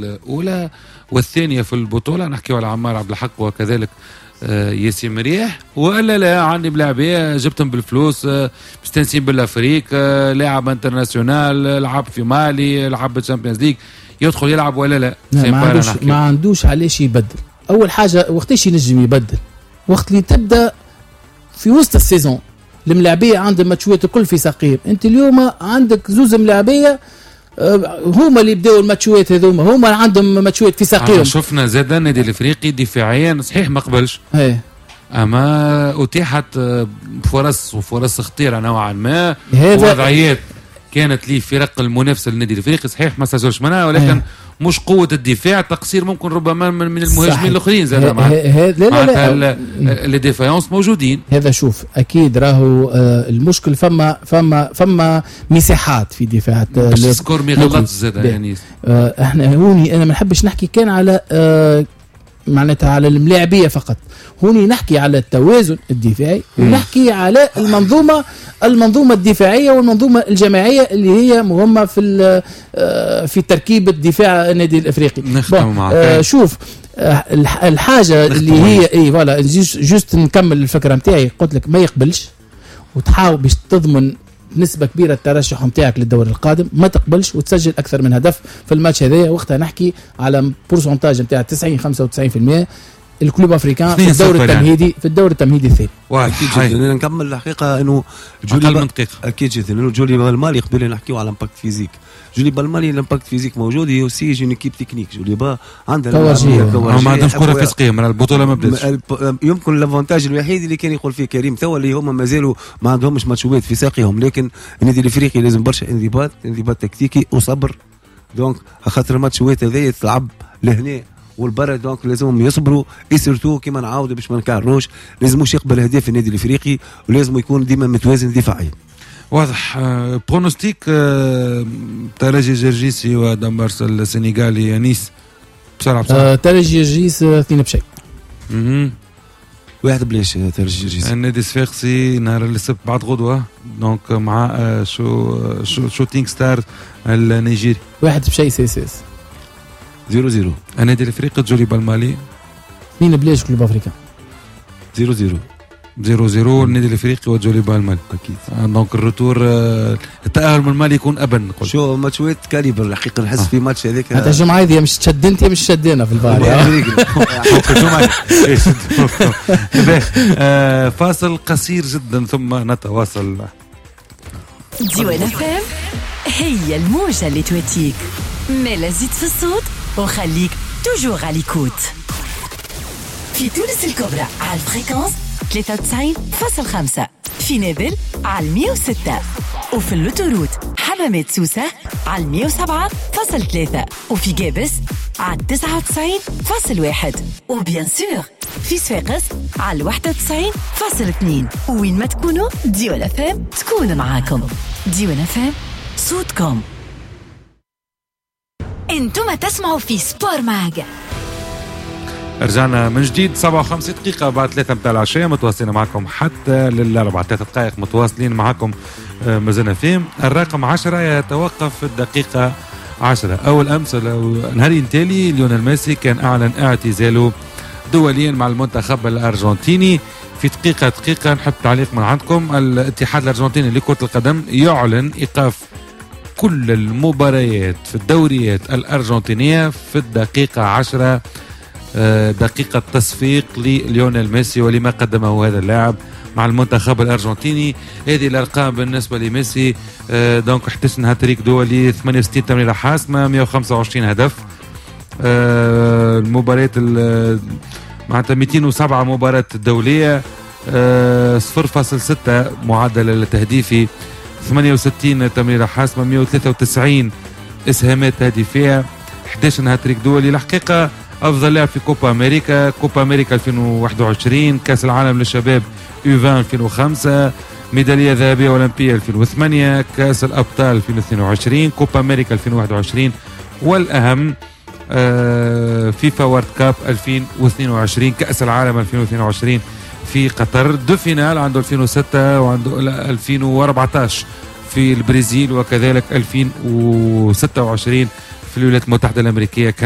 الأولى والثانية في البطولة، نحكي على عمار عبد الحق وكذلك ياسين مريح، وإلا لا عندي بلاعبية جبتهم بالفلوس مستنسين بالأفريق، لاعب انترناسيونال لعب في مالي لعب بالشامبيونز ليج يدخل يلعب ولا لا؟ ما عندوش علاش يبدل. أول حاجة وقتاش ينجم يبدل؟ وقت اللي تبدأ في وسط السيزون الملاعبية عندهم ماتشوات الكل في ساقيهم. انت اليوم عندك زوز ملاعبية هما اللي بداوا الماتشوات هذوما، هما عندهم ماتشوات في ساقيهم. شفنا زاد النادي الافريقي دفاعيا صحيح ما قبلش، اما اتيحت فرص خطيره نوعا ما، وضعيات كانت لي فرق المنافسه للنادي الافريقي صحيح ما سجلش منها، ولكن مش قوة الدفاع، تقصير ممكن ربما من المهاجمين الاخرين زاد لا الديفايونس موجودين. هذا شوف اكيد راهو المشكل فما مساحات في دفاع السكور ما يغلطش زاد يعني. احنا هوني انا ما نحبش نحكي كان على معناتها على الملاعبية فقط، هوني نحكي على التوازن الدفاعي ونحكي على المنظومة الدفاعية والمنظومة الجماعية اللي هي مهمة في تركيب الدفاع النادي الافريقي. شوف الحاجة اللي هي فوالا جوست نكمل الفكرة نتاعي، قلت لك ما يقبلش وتحاول باش تضمن نسبة كبيرة الترشح نتاعك للدوري القادم، ما تقبلش وتسجل أكثر من هدف في الماتش هذايا، وقتها نحكي على بورسنتاج نتاع 90-95% الكلوب افريكان في الدوري التمهيدي الثاني. اكيد جدا نكمل الحقيقه انه جولي اكيد جدا انه جولي بالمالي قبل نحكيو على امباكت فيزيك. جولي بالمالي الامباكت فيزيك موجود، هي اوسي جون ايكيب تكنيك. جولي با عندها ما عندهمش كره فسقيه من البطوله ما بداتش. يمكن الافونتاج الوحيد اللي كان يقول فيه كريم توا اللي هما مازالوا ما عندهمش ماتشوات في ساقيهم، لكن النادي الافريقي لازم برشا انضباط تكتيكي وصبر. دونك خاطر الماتشوات هذيا تلعب لهنا والبرد، دونك لازمهم يصبروا سيرتو كيما نعاودوا باش ما نكرروش، لازموش يقبل اهداف النادي الافريقي ولازم يكون ديما متوازن دفاعيا. واضح. برونوستيك ترجي جرجيسي ودمبرس السنغالي نيس بسرعه. ترجي جرجيس 2-0. 1-0 ترجي جرجيس. النادي الصفاقسي نهار السبت بعد غدوه دونك مع شوتينغ ستار النيجيري 1-0 سيسيس 0-0. النادي الافريقي جولي بالمالي 2 كلوب افريكان 0-0 النادي الافريقي وجولي بالمالي اكيد. دونك الرتور التاهل من المالي يكون ابن. شو ماتشوات كاليبر الحقيقه نحس في ماتش هذاك انت الجمعه هذه مش تشدنت مش شدينا في الفار. فاصل قصير جدا ثم نتواصل. ديوان فام هي الموجة اللي تواتيك مالا زيد في الصوت وخليك توجور على ليكوت. في تونس الكبرى على الفريكونس 93.5، في نابل على 106، وفي اللوتوروت حمامات سوسة على 107.3، وفي جابس على 99.1، وبيان سور في صفاقس على 91.2. وين ما تكونوا ديوان فام تكون معاكم. ديوان فام صوتكم. انتم تسمعوا في سبور ماج. رجعنا من جديد 57 دقيقة بعد 3 متاع العشية، متواصلين معكم حتى للأربعة 3 دقائق متواصلين معكم مازلنا فيهم. الرقم 10 يتوقف في الدقيقة 10. أول أمس نهار تالي ليونيل ميسي كان أعلن اعتزاله دوليا مع المنتخب الأرجنتيني. في دقيقة نحب تعليق من عندكم. الاتحاد الأرجنتيني لكرة القدم يعلن إيقاف كل المباريات في الدوريات الأرجنتينية في الدقيقة 10، دقيقة تصفيق لليونيل ميسي ولما قدمه هذا اللاعب مع المنتخب الأرجنتيني. هذه الأرقام بالنسبة لميسي. دونك احتسن هاتريك دولي، 68 تمريرة حاسمة، 125 هدف. المباريات معناتها 207 مباراة دولية، 0.6 معدل التهديفي، 68 تمريرة حاسمة، 193 إسهامات هدفية، 11 هاتريك دولي. الحقيقة أفضل لاعب في كوبا أمريكا 2021، كأس العالم للشباب U20 2005، ميدالية ذهبية أولمبية 2008، كأس الأبطال 2022، كوبا أمريكا 2021، والأهم فيفا وورد كاب 2022، كأس العالم 2022 في قطر. دو فينال عنده 2006 وعنده 2014 في البرازيل، وكذلك 2026 في الولايات المتحدة الأمريكية.